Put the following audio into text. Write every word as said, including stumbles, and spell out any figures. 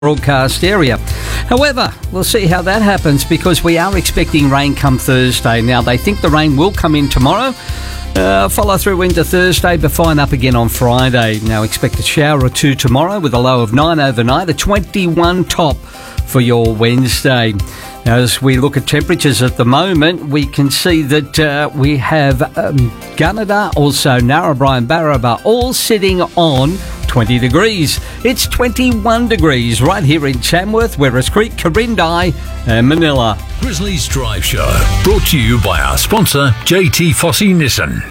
broadcast area. However, we'll see how that happens because we are expecting rain come Thursday. Now, they think the rain will come in tomorrow, uh, follow through into Thursday, but fine up again on Friday. Now, expect a shower or two tomorrow with a low of nine overnight, a twenty-one top for your Wednesday. Now, as we look at temperatures at the moment, we can see that uh, we have um, Gunnedah, also Narrabri and Barraba, all sitting on twenty degrees. It's twenty-one degrees right here in Tamworth, Werris Creek, Quirindi and Manila. Grizzlies Drive Show, brought to you by our sponsor, J T Fossey Nissan.